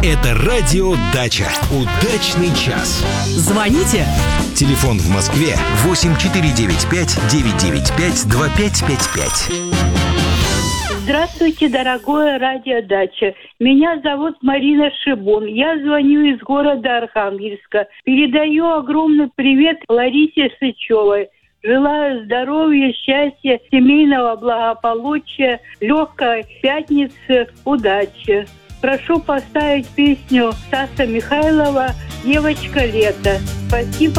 Это радио «Дача». Удачный час. Звоните. Телефон в Москве 8495-995-2555. Здравствуйте, дорогое радио «Дача». Меня зовут Марина Шибун. Я звоню из города Архангельска. Передаю огромный привет Ларисе Сычевой. Желаю здоровья, счастья, семейного благополучия, легкой пятницы, удачи. Прошу поставить песню Стаса Михайлова «Девочка лето». Спасибо.